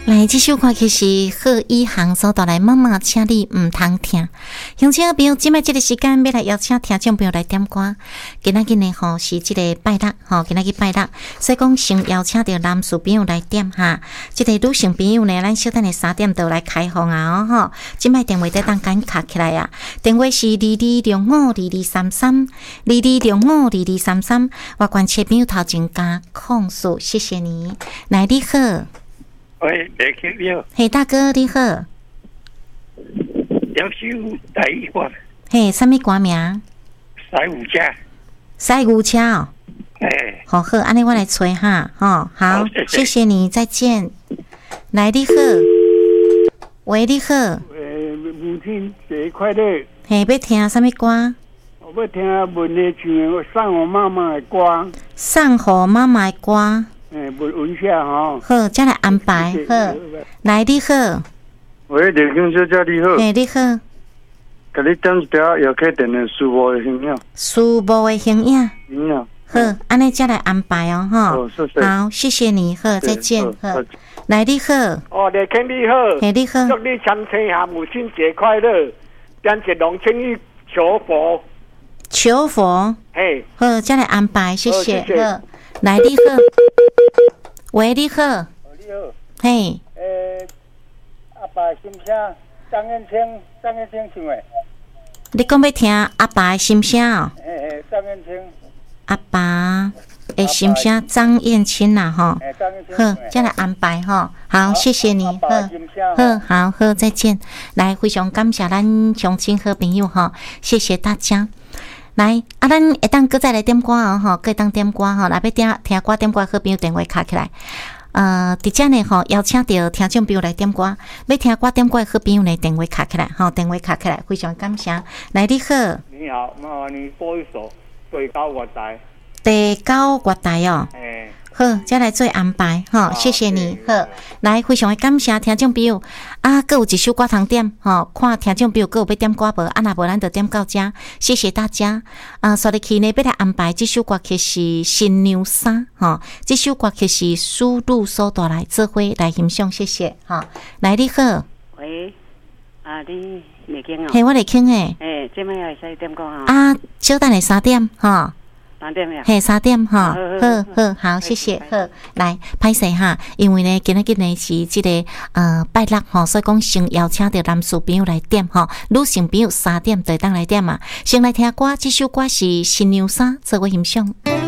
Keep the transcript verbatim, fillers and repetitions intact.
来，这首歌曲是贺一航所带来《妈妈，请你唔通听》。乡亲朋友，今麦这个时间要来邀请听众朋友来点歌。今仔日呢，吼是这个拜六，吼今仔日拜六，所以讲先邀请到男士朋友来点哈。这个女性朋友呢，咱小等的三点就来开放啊，吼。今麦电话在当赶卡起来啊，电话是二二六五二二三三，二二六五二二三三。我关切朋友头前加控诉，谢谢你。来，你好。 喂，你好， 嘿，大哥你好， 要首第一歌， 嘿，什么歌名？ 西湖车， 西湖车哦， 哎， 好好，安尼我来吹哈，吼，好， 谢谢谢谢你，再见。来，你好，喂，你好， 呃，母亲节快乐。 嘿，要听什么歌？ 我要听文的唱的送我妈妈的歌。 送给妈妈的歌。 诶，文文下吼。 好，再来安排。好，来，你好。 喂，刘金小姐你好。 嘿，你好。 给你点一条摇客电的舒服的形象。 舒服的形象。 形象。 好，安尼再来安排哦，哈。 好，谢谢。 好，谢谢你，好，再见。好，来，你好。 哦，刘金你好。 嘿，你好。 祝你参加下母亲节快乐，点一龙千亿求佛。 求佛。 嘿。 好，再来安排，谢谢。好，来，你好。喂，你好。 你好。 嘿。 诶，阿爸心声，张燕青，张燕青唱的。 你讲要听阿爸的心声哦？ 嘿嘿，张燕青。 阿爸的心声，张燕青啦，吼。好，再来安排吼。好，谢谢你。好，好，好，好，再见。来，非常感谢咱乡亲好朋友吼，谢谢大家。来，啊，咱会当搁再来点歌哦，吼，搁当点歌吼，来要点听歌点歌好朋友电话卡起来。呃，伫遮呢吼，邀请到听众朋友来点歌，要听歌点歌好朋友呢电话卡起来，吼，电话卡起来，非常感谢。来，你好。 你好，麻烦你播一首最高月台。 第九月台哦。 诶。 好，再来做安排，吼，谢谢你。好，来，非常的感谢听众朋友。啊，搁有一首歌通点，吼，看听众朋友搁有要点歌无？啊，若无咱就点到遮，谢谢大家。啊，所以去呢，要来安排这首歌曲是《新娘衫》，吼，这首歌曲是苏露所带来做伙来欣赏，谢谢。吼，来，你好。 喂，啊，你未听哦？ 嘿，我来听诶。 诶，这摆会使点歌啊？ 啊，小等下三点，吼。 三点呀？ 嘿，三点哈，好好好，谢谢，好，来，歹势哈，因为呢，今仔日呢是这个呃拜六吼，所以讲先邀请到男士朋友来点吼，女性朋友三点就当来点嘛，先来听歌，这首歌是《新娘衫》，做伙欣赏。